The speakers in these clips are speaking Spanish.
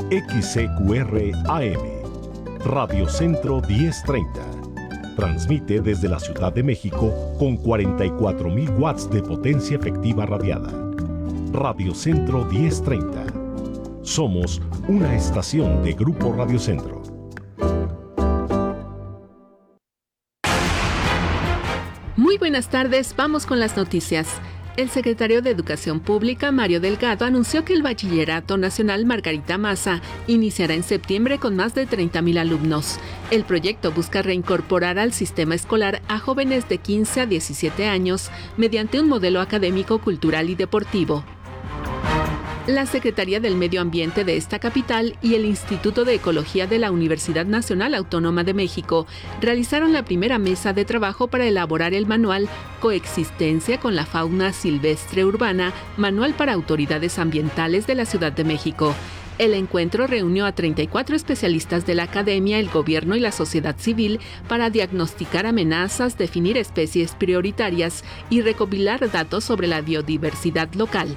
XCQR AM, Radio Centro 1030. Transmite desde la Ciudad de México con 44,000 watts de potencia efectiva radiada. Radio Centro 1030. Somos una estación de Grupo Radio Centro. Muy buenas tardes, vamos con las noticias. El secretario de Educación Pública, Mario Delgado, anunció que el Bachillerato Nacional Margarita Maza iniciará en septiembre con más de 30,000 alumnos. El proyecto busca reincorporar al sistema escolar a jóvenes de 15 a 17 años mediante un modelo académico, cultural y deportivo. La Secretaría del Medio Ambiente de esta capital y el Instituto de Ecología de la Universidad Nacional Autónoma de México realizaron la primera mesa de trabajo para elaborar el manual Coexistencia con la fauna silvestre urbana, manual para autoridades ambientales de la Ciudad de México. El encuentro reunió a 34 especialistas de la academia, el gobierno y la sociedad civil para diagnosticar amenazas, definir especies prioritarias y recopilar datos sobre la biodiversidad local.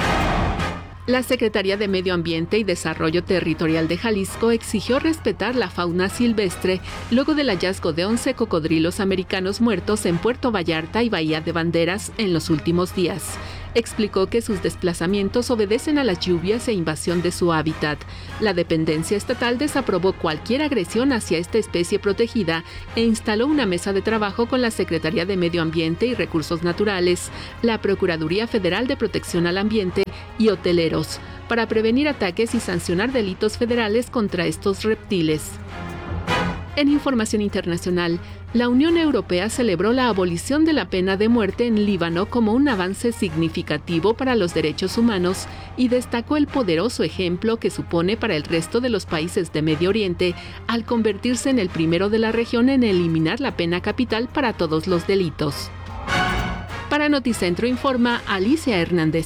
La Secretaría de Medio Ambiente y Desarrollo Territorial de Jalisco exigió respetar la fauna silvestre luego del hallazgo de 11 cocodrilos americanos muertos en Puerto Vallarta y Bahía de Banderas en los últimos días. Explicó que sus desplazamientos obedecen a las lluvias e invasión de su hábitat. La dependencia estatal desaprobó cualquier agresión hacia esta especie protegida e instaló una mesa de trabajo con la Secretaría de Medio Ambiente y Recursos Naturales, la Procuraduría Federal de Protección al Ambiente y hoteleros, para prevenir ataques y sancionar delitos federales contra estos reptiles. En información internacional, la Unión Europea celebró la abolición de la pena de muerte en Líbano como un avance significativo para los derechos humanos y destacó el poderoso ejemplo que supone para el resto de los países de Medio Oriente al convertirse en el primero de la región en eliminar la pena capital para todos los delitos. Para Noticentro informa Alicia Hernández.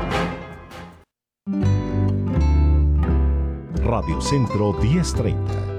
Radio Centro 1030.